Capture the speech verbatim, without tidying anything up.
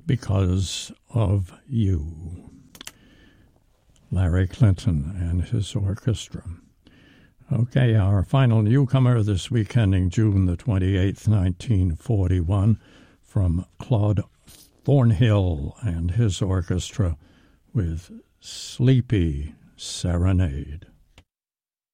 Because of You. Larry Clinton and his orchestra. Okay, our final newcomer this week, ending June the twenty-eighth, nineteen forty-one, from Claude Thornhill and his orchestra with Sleepy Serenade.